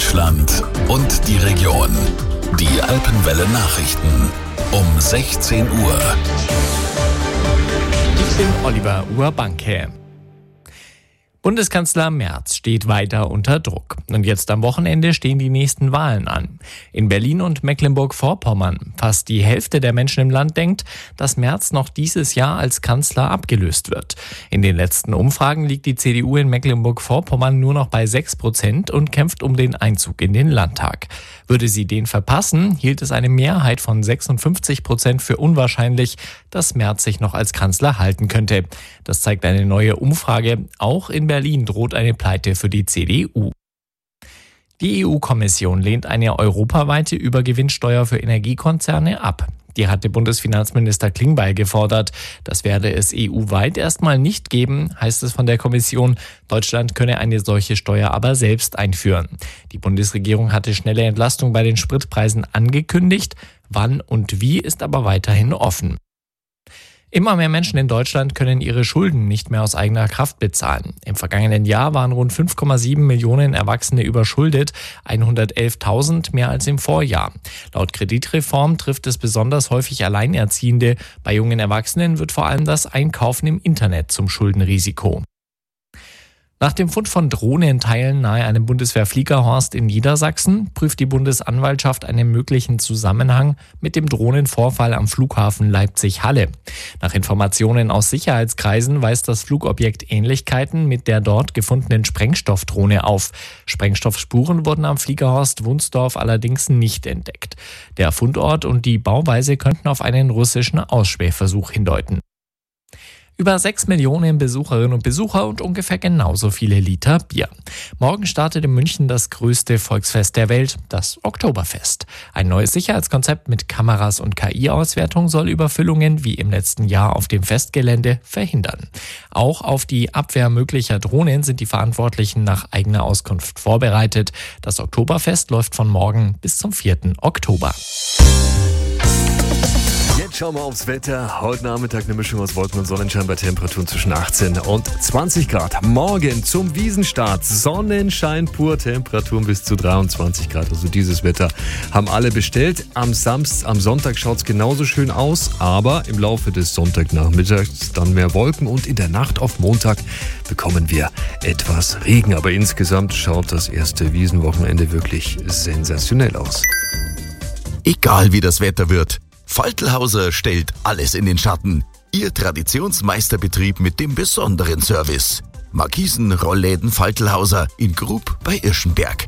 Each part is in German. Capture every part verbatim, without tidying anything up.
Deutschland und die Region. Die Alpenwelle Nachrichten um sechzehn Uhr. Ich bin Oliver Urbanke. Bundeskanzler Merz steht weiter unter Druck. Und jetzt am Wochenende stehen die nächsten Wahlen an. In Berlin und Mecklenburg-Vorpommern. Fast die Hälfte der Menschen im Land denkt, dass Merz noch dieses Jahr als Kanzler abgelöst wird. In den letzten Umfragen liegt die C D U in Mecklenburg-Vorpommern nur noch bei sechs Prozent und kämpft um den Einzug in den Landtag. Würde sie den verpassen, hielt es eine Mehrheit von sechsundfünfzig Prozent für unwahrscheinlich, dass Merz sich noch als Kanzler halten könnte. Das zeigt eine neue Umfrage. Auch in Berlin droht eine Pleite für die C D U. Die E U-Kommission lehnt eine europaweite Übergewinnsteuer für Energiekonzerne ab. Die hatte Bundesfinanzminister Klingbeil gefordert. Das werde es E U-weit erstmal nicht geben, heißt es von der Kommission. Deutschland könne eine solche Steuer aber selbst einführen. Die Bundesregierung hatte schnelle Entlastung bei den Spritpreisen angekündigt. Wann und wie ist aber weiterhin offen. Immer mehr Menschen in Deutschland können ihre Schulden nicht mehr aus eigener Kraft bezahlen. Im vergangenen Jahr waren rund fünf Komma sieben Millionen Erwachsene überschuldet, hundertelftausend mehr als im Vorjahr. Laut Kreditreform trifft es besonders häufig Alleinerziehende. Bei jungen Erwachsenen wird vor allem das Einkaufen im Internet zum Schuldenrisiko. Nach dem Fund von Drohnenteilen nahe einem Bundeswehrfliegerhorst in Niedersachsen prüft die Bundesanwaltschaft einen möglichen Zusammenhang mit dem Drohnenvorfall am Flughafen Leipzig-Halle. Nach Informationen aus Sicherheitskreisen weist das Flugobjekt Ähnlichkeiten mit der dort gefundenen Sprengstoffdrohne auf. Sprengstoffspuren wurden am Fliegerhorst Wunsdorf allerdings nicht entdeckt. Der Fundort und die Bauweise könnten auf einen russischen Ausspähversuch hindeuten. Über sechs Millionen Besucherinnen und Besucher und ungefähr genauso viele Liter Bier. Morgen startet in München das größte Volksfest der Welt, das Oktoberfest. Ein neues Sicherheitskonzept mit Kameras und K I-Auswertung soll Überfüllungen wie im letzten Jahr auf dem Festgelände verhindern. Auch auf die Abwehr möglicher Drohnen sind die Verantwortlichen nach eigener Auskunft vorbereitet. Das Oktoberfest läuft von morgen bis zum vierten Oktober. Jetzt schauen wir aufs Wetter. Heute Nachmittag eine Mischung aus Wolken und Sonnenschein bei Temperaturen zwischen achtzehn und zwanzig Grad. Morgen zum Wiesenstart Sonnenschein pur, Temperaturen bis zu dreiundzwanzig Grad. Also dieses Wetter haben alle bestellt. Am Samstag, am Sonntag schaut es genauso schön aus, aber im Laufe des Sonntagnachmittags dann mehr Wolken und in der Nacht auf Montag bekommen wir etwas Regen. Aber insgesamt schaut das erste Wiesenwochenende wirklich sensationell aus. Egal wie das Wetter wird, Faltlhauser stellt alles in den Schatten. Ihr Traditionsmeisterbetrieb mit dem besonderen Service. Markisen, Rollläden Faltlhauser in Grub bei Irschenberg.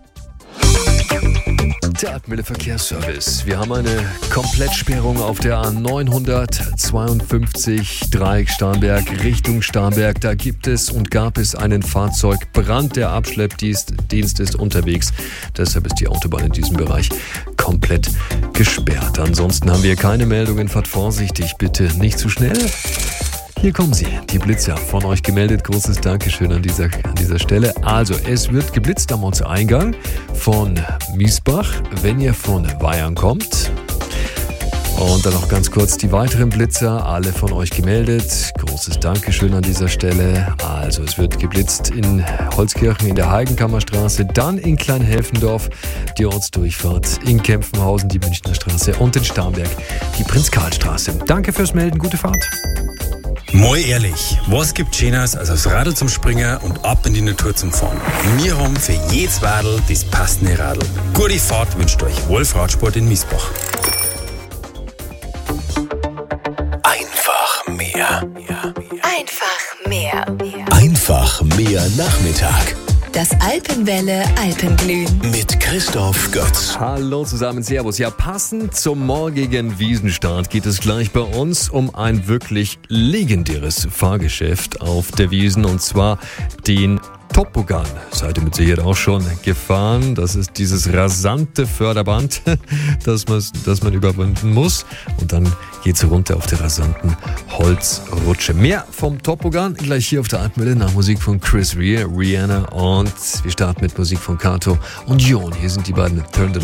Der Alpenwelle Verkehrsservice. Wir haben eine Komplettsperrung auf der A neunhundertzweiundfünfzig Dreieck Starnberg Richtung Starnberg. Da gibt es und gab es einen Fahrzeugbrand. Der Abschleppdienst Dienst ist unterwegs. Deshalb ist die Autobahn in diesem Bereich komplett gesperrt. Ansonsten haben wir keine Meldungen. Fahrt vorsichtig, bitte nicht zu schnell. Hier kommen sie, die Blitzer, von euch gemeldet. Großes Dankeschön an dieser, an dieser Stelle. Also, es wird geblitzt am Ortseingang von Miesbach, wenn ihr von Weyern kommt. Und dann noch ganz kurz die weiteren Blitzer, alle von euch gemeldet. Großes Dankeschön an dieser Stelle. Also, es wird geblitzt in Holzkirchen in der Heigenkammerstraße, dann in Kleinhelfendorf die Ortsdurchfahrt, in Kempfenhausen die Münchner Straße und in Starnberg die Prinz-Karl-Straße. Danke fürs Melden, gute Fahrt. Mal ehrlich, was gibt Schöneres als aufs Radl zum Springen und ab in die Natur zum Fahren? Wir haben für jedes Radl das passende Radl. Gute Fahrt wünscht euch Wolf Radsport in Miesbach. Einfach mehr. Einfach mehr. Einfach mehr Nachmittag. Das Alpenwelle Alpenglühen. Mit Christoph Götz. Hallo zusammen, servus. Ja, passend zum morgigen Wiesenstart geht es gleich bei uns um ein wirklich legendäres Fahrgeschäft auf der Wiesn, und zwar den Toboggan. Seid ihr mit Sicherheit auch schon gefahren. Das ist dieses rasante Förderband, das man, das man überwinden muss. Und dann geht's runter auf der rasanten Holzrutsche. Mehr vom Toboggan gleich hier auf der Alpenwelle nach Musik von Chris Rea, Rihanna, und wir starten mit Musik von Kato und Jon. Hier sind die beiden Turn the